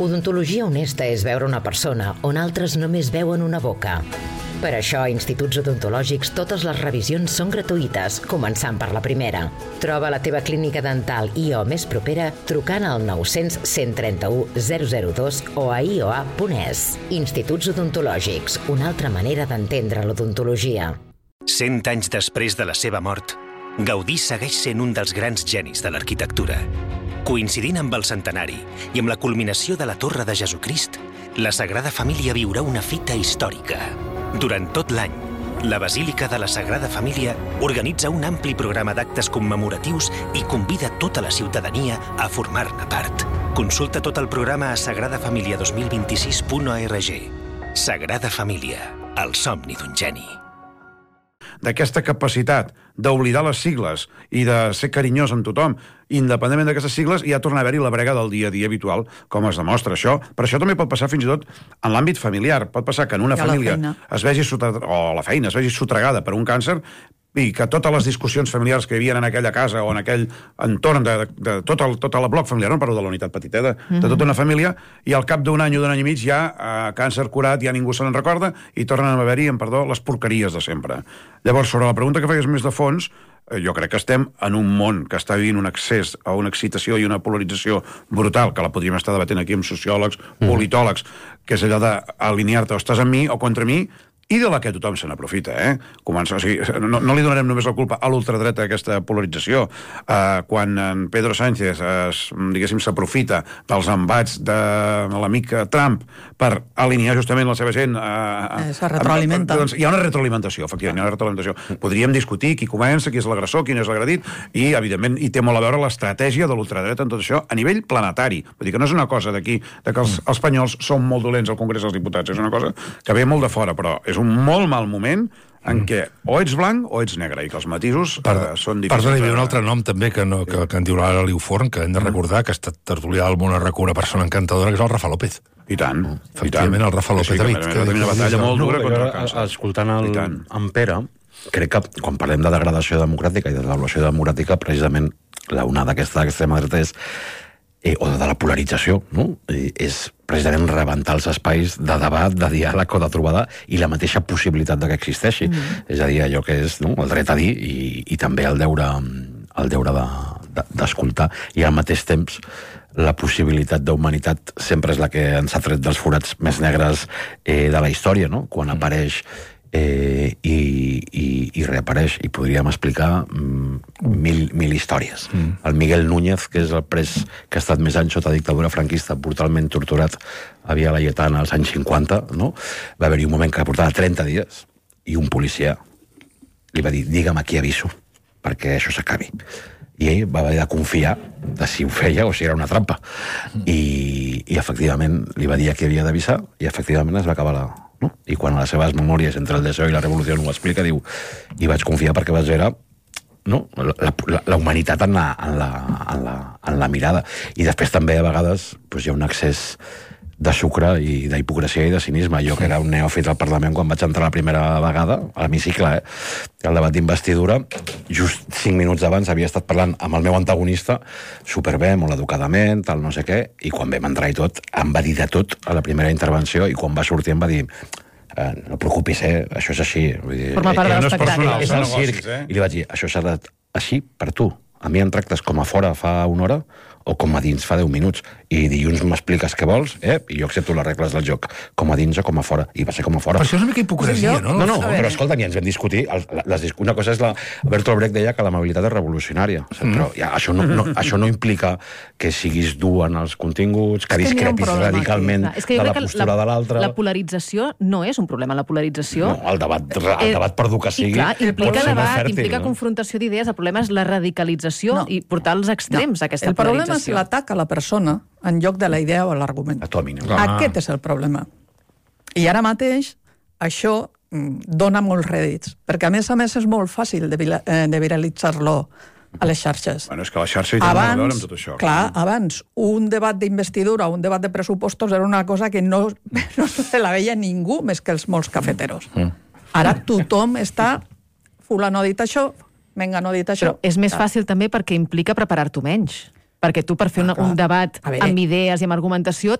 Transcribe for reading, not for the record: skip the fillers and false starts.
Odontologia honesta és veure una persona on altres només veuen una boca. Per això, a Instituts Odontològics totes les revisions són gratuïtes, començant per la primera. Troba la teva clínica dental IO més propera trucant al 900 131 002 o a ioa.es. Instituts Odontològics, una altra manera d'entendre l'odontologia. 100 anys després de la seva mort, Gaudí segueix sent un dels grans genis de l'arquitectura. Coincidint amb el centenari i amb la culminació de la Torre de Jesucrist, la Sagrada Família viurà una fita històrica. Durant tot l'any, la Basílica de la Sagrada Família organitza un ampli programa d'actes commemoratius i convida tota la ciutadania a formar-ne part. Consulta tot el programa a sagradafamilia2026.org. Sagrada Família, el somni d'un geni. D'aquesta capacitat d'oblidar les sigles i de ser carinyós amb tothom, independentment d'aquestes sigles, hi ha tornar a haver-hi la brega del dia a dia habitual, com es demostra això. Per això també pot passar fins i tot en l'àmbit familiar. Pot passar que en una família es vegi o la feina es vegi sotragada per un càncer i que totes les discussions familiars que hi havia en aquella casa o en aquell entorn de tot el bloc familiar, no parlo de la unitat petiteta, de tota una família, i al cap d'un any o d'un any i mig ja càncer curat, ja ningú se n'en recorda i tornen a haver-hi, amb perdó, les porqueries de sempre. Llavors, sobre la pregunta que feies més de fons, jo crec que estem en un món que està vivint un accés a una excitació i una polarització brutal, que la podríem estar debatent aquí amb sociòlegs, politòlegs, que és allò d'alinear-te o estàs amb mi o contra mi, i de la que tothom se n'aprofita, Comença, o sigui, no li donarem només la culpa a l'ultradreta aquesta polarització. Quan en Pedro Sánchez, diguéssim, s'aprofita dels embats de l'amic Trump per alinear justament la seva gent... Es retroalimenta. Doncs hi ha una retroalimentació, efectivament, hi ha una retroalimentació. Podríem discutir qui comença, qui és l'agressor, qui no és l'agredit, i, evidentment, hi té molt a veure l'estratègia de l'ultradreta en tot això a nivell planetari. Vull dir que no és una cosa d'aquí, que els espanyols són molt dolents al Congrés dels Diputats, és una cosa que ve molt de fora, però és un molt mal moment en què o ets blanc o ets negre, i que els matisos són difícils. Perdona, hi havia un altre nom també que en diu l'Ara Liu Forn, que hem de recordar que ha estat tertulià del món RAC, una persona encantadora, que és el Rafa López. I tant. Efectivament, el Rafa López, David. Que tenia una batalla molt dura contra el càncer. Escoltant en Pere, crec que quan parlem de degradació democràtica i de devaluació democràtica, precisament l'onada aquesta d'extrema dreta o de la polarització, no? És precisament rebentar els espais de debat, de diàleg o de trobada i la mateixa possibilitat que existeixi. És a dir, allò que és el dret a dir i també el deure d'escoltar. I al mateix temps la possibilitat d'humanitat sempre és la que ens ha tret dels forats més negres de la història, no? Quan apareix i reapareix, i podríem explicar mil històries. El Miguel Núñez, que és el pres que ha estat més anys sota dictadura franquista, brutalment torturat a Via Laietana als anys 50, no? Va haver-hi un moment que portava 30 dies i un policia li va dir, digue'm a qui aviso perquè això s'acabi. I ell va haver de confiar de si ho feia o si era una trampa. I efectivament li va dir a qui havia d'avisar i efectivament es va acabar no? I quan a les seves memòries entre el deseo i la revolució ho explica, diu, i vaig confiar perquè vaig veure la humanitat en la mirada. I després també a vegades hi ha un excés de sucre i d'hipocresia i de cinisme. Jo, que era un neòfit al Parlament, quan vaig entrar la primera vegada, a l'hemicicle, el debat d'investidura, just 5 minuts abans havia estat parlant amb el meu antagonista, superbé, molt educadament, tal no sé què, i quan vam entrar i tot, em va dir de tot a la primera intervenció, i quan va sortir em va dir, no preocupis, això és així. Forma part de l'espectacle. És el circ. I li vaig dir, això serà així per tu. A mi em tractes com a fora fa una hora o com a dins fa 10 minuts, i dilluns m'expliques què vols, i jo accepto les regles del joc, com a dins o com a fora, i va ser com a fora. Però això és una mica hipocresia, no? No, però escolta, ni ens vam discutir, una cosa és Bertolt Brecht deia que l'amabilitat és revolucionària, però això no implica que siguis dur en els continguts, que discrepis radicalment de la postura de l'altre. La polarització no és un problema, la polarització... No, el debat per dur que sigui... Implica debat, implica confrontació d'idees, el problema és la radicalització i portar als extrems aquesta polarització. És l'atac a la persona en lloc de la idea o l'argument. Aquest és el problema. I ara mateix això dona molts rèdits, perquè a més és molt fàcil de viralitzar-lo a les xarxes. Bueno, és que la xarxa hi té molt a veure amb tot això. Clar, abans un debat d'investidura o un debat de pressupostos era una cosa que no se la veia ningú més que els molts cafeteros. Ara tothom està... Fulano ha dit això, Mengano ha dit això. Però és més fàcil també perquè implica preparar-t'ho menys. Perquè tu, per fer un debat amb idees i amb argumentació,